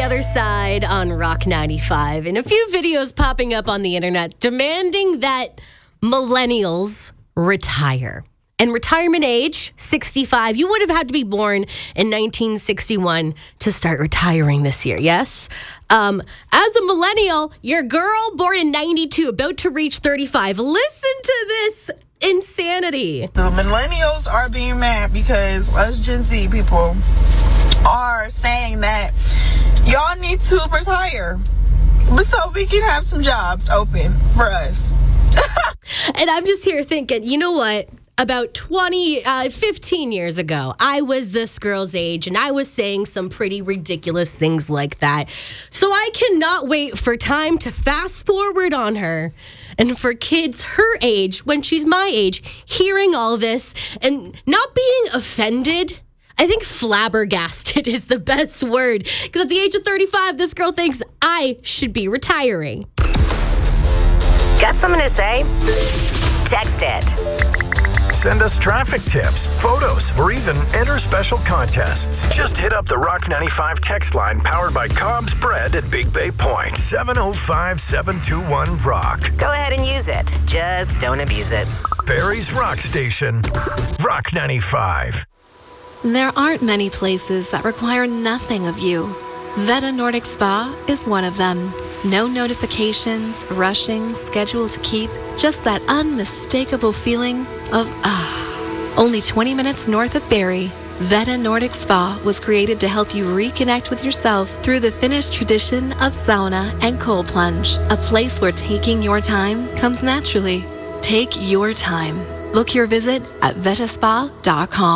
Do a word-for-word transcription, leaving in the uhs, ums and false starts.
other side on Rock ninety-five, and a few videos popping up on the internet demanding that millennials retire. And retirement age, sixty-five. You would have had to be born in nineteen sixty-one to start retiring this year, yes? Um, as a millennial, your girl born in ninety-two, about to reach thirty-five. Listen to this insanity. The millennials are being mad because us Gen Z people are saying that y'all need to retire so we can have some jobs open for us. And I'm just here thinking, you know what? About twenty, uh, fifteen years ago, I was this girl's age, and I was saying some pretty ridiculous things like that. So I cannot wait for time to fast forward on her, and for kids her age, when she's my age, hearing all this and not being offended. I think flabbergasted is the best word, because at the age of thirty-five, this girl thinks I should be retiring. Got something to say? Text it. Send us traffic tips, photos, or even enter special contests. Just hit up the Rock ninety-five text line powered by Cobb's Bread at Big Bay Point. seven oh five, seven two one, ROCK. Go ahead and use it. Just don't abuse it. Barrie's Rock Station. Rock ninety-five. There aren't many places that require nothing of you. Veta Nordic Spa is one of them. No notifications, rushing, schedule to keep, just that unmistakable feeling of ah. Only twenty minutes north of Barrie, Veta Nordic Spa was created to help you reconnect with yourself through the Finnish tradition of sauna and cold plunge. A place where taking your time comes naturally. Take your time. Book your visit at vetaspa dot com.